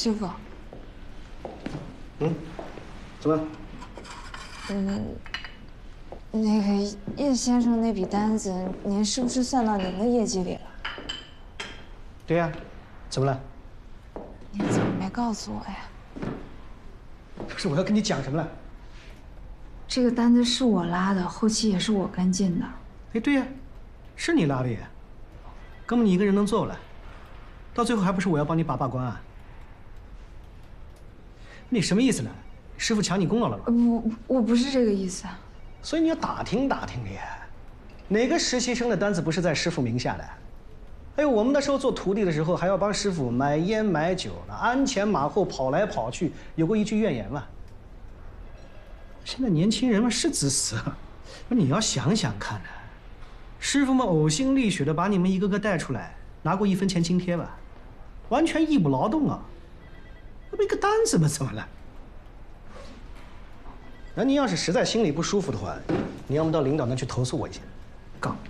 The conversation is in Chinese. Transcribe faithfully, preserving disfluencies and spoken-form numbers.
师傅。 嗯，怎么了？ 嗯，那个叶先生那笔单子，您是不是算到您的业绩里了？ 对呀，怎么了？ 您怎么没告诉我呀？ 不是，我要跟你讲什么了？ 这个单子是我拉的，后期也是我跟进的。 哎，对呀，是你拉的呀，根本你一个人能做不来，到最后还不是我要帮你把把关啊？你什么意思呢？师傅抢你功劳了吗？ 不，我不是这个意思。 所以你要打听打听的呀，哪个实习生的单子不是在师傅名下的？还有我们那时候做徒弟的时候，还要帮师傅买烟买酒，那鞍前马后跑来跑去，有过一句怨言吗？现在年轻人嘛是自私，你要想想看呢、啊，师傅们呕心沥血的把你们一个个带出来，拿过一分钱津贴吧？完全义务劳动啊，那不一个单子吗？怎么了？那你要是实在心里不舒服的话，你要么到领导那去投诉我一下，告你。